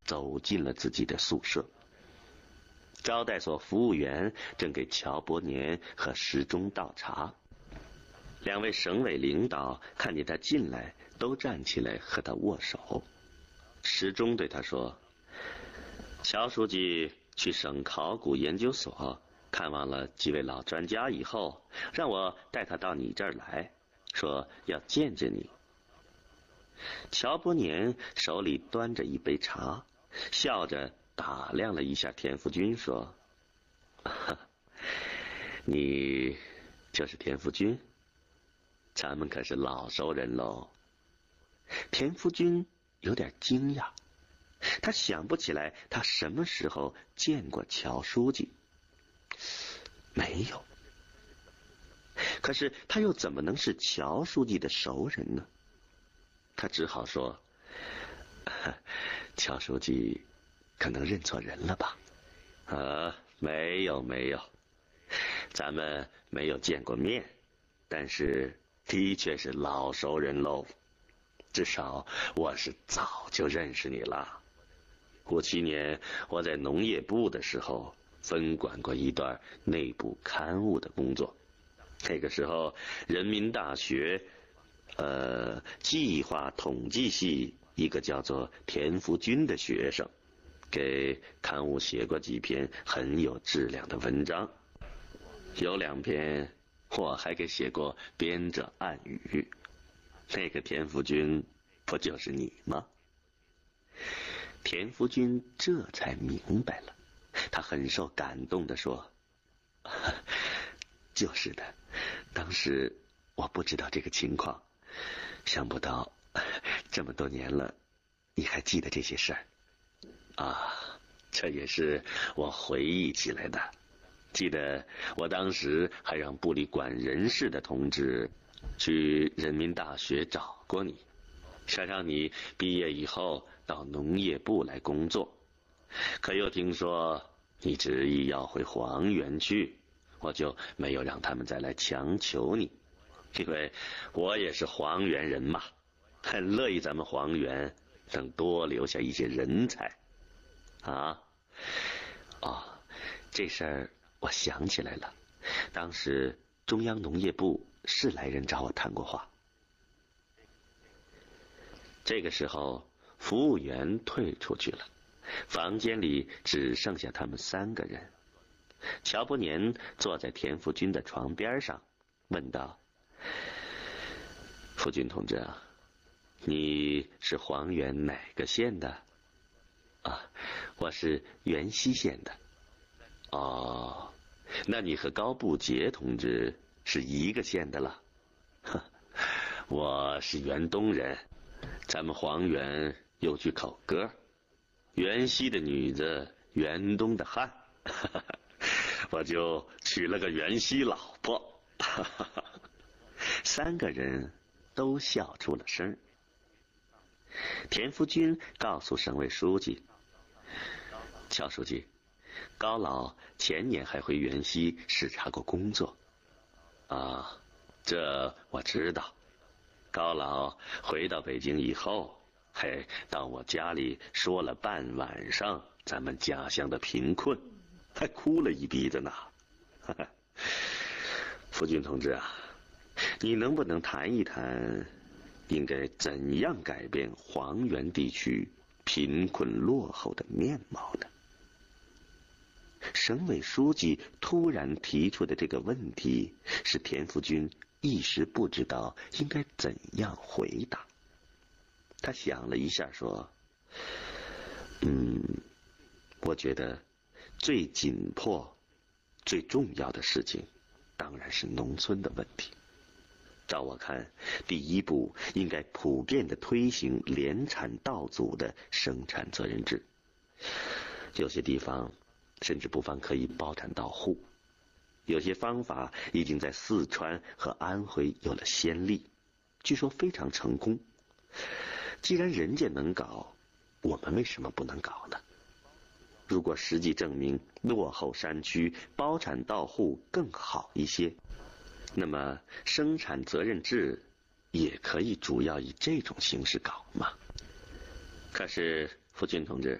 走进了自己的宿舍。招待所服务员正给乔伯年和时钟倒茶，两位省委领导看见他进来，都站起来和他握手。时钟对他说：“乔书记去省考古研究所看望了几位老专家以后，让我带他到你这儿来，说要见见你。”乔伯年手里端着一杯茶，笑着打量了一下田福军，说：“你就是田福军？咱们可是老熟人喽。”田福军有点惊讶，他想不起来他什么时候见过乔书记。没有。可是他又怎么能是乔书记的熟人呢？他只好说：“乔书记可能认错人了吧？”没有，咱们没有见过面，但是的确是老熟人喽。至少我是早就认识你了。57年我在农业部的时候，分管过一段内部刊物的工作。那个时候，人民大学计划统计系一个叫做田福军的学生，给刊物写过几篇很有质量的文章，有2篇我还给写过编者暗语。那个田福军不就是你吗？田福军这才明白了，他很受感动地说：“就是的，当时我不知道这个情况，想不到这么多年了，你还记得这些事儿啊？这也是我回忆起来的。记得我当时还让部里管人事的同志去人民大学找过你，想让你毕业以后到农业部来工作，可又听说你执意要回黄原去，我就没有让他们再来强求你，因为我也是黄原人嘛，很乐意咱们黄原能多留下一些人才啊。这事儿我想起来了，当时中央农业部是来人找我谈过话。”这个时候服务员退出去了，房间里只剩下他们3个人。乔伯年坐在田福军的床边上，问道：“福军同志啊，你是黄原哪个县的？”“我是原西县的。”“哦，那你和高步杰同志是一个县的了。”“我是原东人，咱们黄原有句口歌，原西的女子，原东的汉，我就娶了个原西老婆。”3个人都笑出了声。田福军告诉省委书记：“乔书记，高老前年还回原西视察过工作。”“这我知道。高老回到北京以后，还到我家里说了半晚上咱们家乡的贫困，还哭了一鼻子呢。福军同志啊，你能不能谈一谈应该怎样改变黄原地区贫困落后的面貌呢？”省委书记突然提出的这个问题，使田福军一时不知道应该怎样回答。他想了一下说：“我觉得最紧迫、最重要的事情当然是农村的问题。照我看，第一步应该普遍的推行联产稻组的生产责任制，有些地方甚至不妨可以包产到户，有些方法已经在四川和安徽有了先例，据说非常成功。既然人家能搞，我们为什么不能搞呢？如果实际证明落后山区包产到户更好一些，那么生产责任制也可以主要以这种形式搞嘛。可是福军同志，